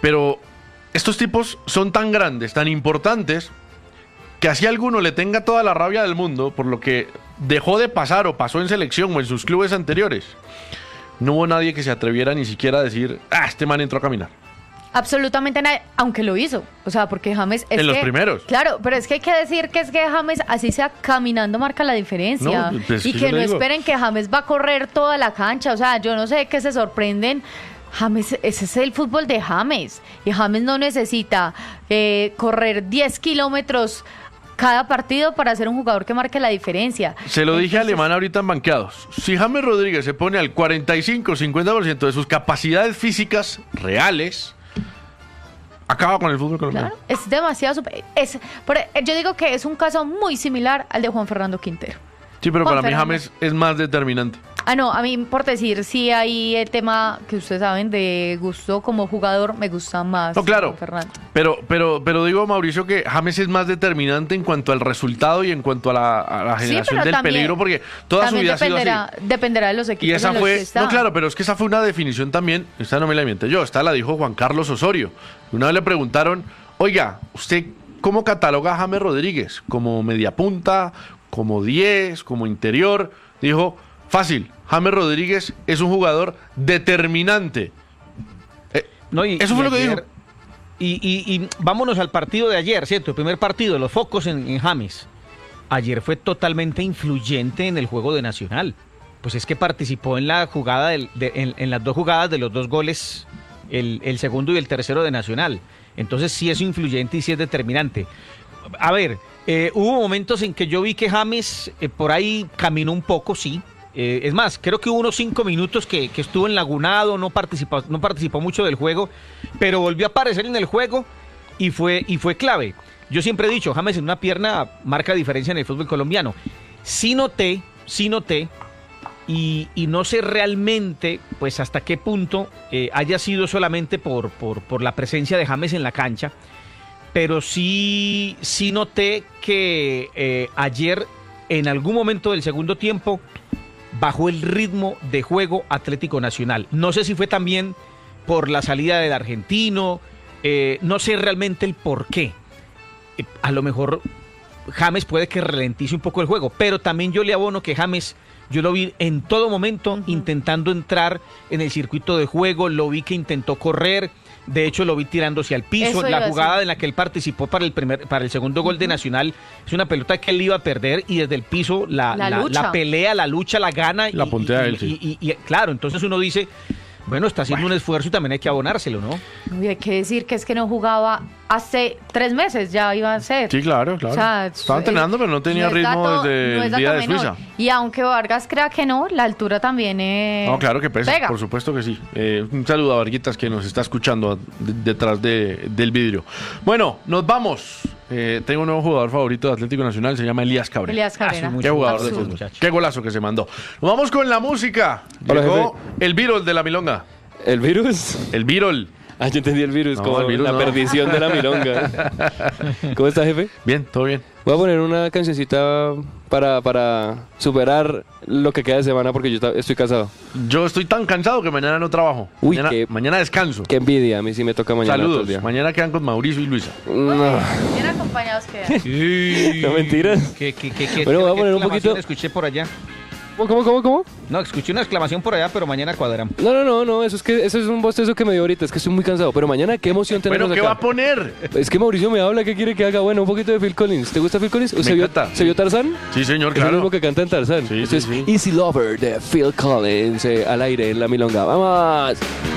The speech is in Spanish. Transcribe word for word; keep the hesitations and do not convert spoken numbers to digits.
pero estos tipos son tan grandes, tan importantes, que así alguno le tenga toda la rabia del mundo por lo que dejó de pasar o pasó en selección o en sus clubes anteriores, no hubo nadie que se atreviera ni siquiera a decir, ah, este man entró a caminar. Absolutamente nadie, aunque lo hizo. O sea, porque James... Es en los que, primeros. Claro, pero es que hay que decir que es que James, así sea caminando, marca la diferencia. No, pues, y que que yo no le digo. esperen que James va a correr toda la cancha. O sea, yo no sé qué se sorprenden. James, ese es el fútbol de James. Y James no necesita eh, correr diez kilómetros cada partido para ser un jugador que marque la diferencia. Se lo dije a Entonces, Alemán ahorita en banqueados. Si James Rodríguez se pone al cuarenta y cinco cincuenta por ciento de sus capacidades físicas reales, acaba con el fútbol colombiano. Claro, es demasiado... super- Es, por- yo digo que es un caso muy similar al de Juan Fernando Quintero. Sí, pero Juan para mí Fernando. James es más determinante. Ah, no, a mí por decir, sí hay el tema que ustedes saben de gusto como jugador, me gusta más. No, claro. Juan Fernando. Pero, pero, pero digo, Mauricio, que James es más determinante en cuanto al resultado y en cuanto a la, a la Sí, generación pero del también- peligro, porque toda su También vida ha sido así. dependerá, dependerá de los equipos Y esa en los fue, que está. no claro, pero es que esa fue una definición también, esta no me la inventé yo, esta la dijo Juan Carlos Osorio. Una vez le preguntaron, oiga, ¿usted cómo cataloga a James Rodríguez? ¿Como mediapunta, como diez, como interior? Dijo, fácil, James Rodríguez es un jugador determinante. Eh, No, y- eso fue y lo que ayer- dijo. Y, y- y vámonos al partido de ayer, ¿cierto? El primer partido, los focos en, en James. Ayer fue totalmente influyente en el juego de Nacional. Pues es que participó en la jugada del- de- en, en las dos jugadas de los dos goles, el, el segundo y el tercero de Nacional. Entonces sí es influyente y sí es determinante. A ver, eh, hubo momentos en que yo vi que James eh, por ahí caminó un poco, sí. Eh, es más, creo que hubo unos cinco minutos que, que estuvo enlagunado, no participó, no participó mucho del juego, pero volvió a aparecer en el juego y fue, y fue clave. Yo siempre he dicho, James en una pierna marca diferencia en el fútbol colombiano. Sí noté, sí noté, y, y no sé realmente pues hasta qué punto eh, haya sido solamente por, por, por la presencia de James en la cancha, pero sí, sí noté que eh, ayer en algún momento del segundo tiempo bajó el ritmo de juego Atlético Nacional. No sé si fue también por la salida del argentino, eh, no sé realmente el por qué. Eh, a lo mejor James puede que ralentice un poco el juego, pero también yo le abono que James, yo lo vi en todo momento uh-huh. intentando entrar en el circuito de juego, lo vi que intentó correr, de hecho lo vi tirándose al piso. Eso La jugada decir. en la que él participó para el primer, para el segundo uh-huh. gol de Nacional es una pelota que él iba a perder y desde el piso la, La la, lucha. la pelea, la lucha, la gana. La y, puntea y, él, sí. y, y, y claro, entonces uno dice, bueno, está haciendo Bueno. un esfuerzo y también hay que abonárselo, ¿no? Y hay que decir que es que no jugaba hace tres meses, ya iba a ser. Sí, claro, claro. O sea, Estaba es- entrenando, pero no tenía es ritmo dato- desde no es el dato día de menor. Suiza. Y aunque Vargas crea que no, la altura también es... No, claro que pesa, pega. por supuesto que sí. Eh, un saludo a Varguitas que nos está escuchando de- detrás de- del vidrio. Bueno, nos vamos. Eh, tengo un nuevo jugador favorito de Atlético Nacional, se llama Elías Cabrera. Elías Cabrera. Hace Qué mucho jugador de Absurdo. fútbol. Muchacho. Qué golazo que se mandó. Nos vamos con la música. Hola, Llegó jefe. el virus de la milonga. ¿El virus? El virol. Ah, yo entendí el virus, No, como el virus la no. perdición de la milonga. ¿Cómo está, jefe? Bien, todo bien. Voy a poner una cancioncita para, para superar lo que queda de semana porque yo ta- estoy cansado. Yo estoy tan cansado que mañana no trabajo. Uy, mañana, qué- mañana descanso. Qué envidia, a mí sí me toca mañana todo el Saludos. día. Mañana quedan con Mauricio y Luisa. No, Bien acompañados quedan. no mentiras. ¿Qué, qué, qué, qué- Bueno, voy a qué poner un exclamación poquito- escuché por allá? ¿Cómo, cómo, cómo, cómo? No, escuché una exclamación por allá, pero mañana cuadramos. No, no, no, no, eso es que eso es un bostezo que me dio ahorita, es que estoy muy cansado. Pero mañana, qué emoción tenemos Bueno, ¿qué acá. va a poner? Es que Mauricio me habla, ¿qué quiere que haga? Bueno, un poquito de Phil Collins. ¿Te gusta Phil Collins? Me ¿Se vio, encanta. ¿Se vio Tarzán? Sí, señor, Es el claro. mismo que canta en Tarzán. Sí, Esto sí, es sí. Easy Lover de Phil Collins, eh, al aire en la milonga. ¡Vamos!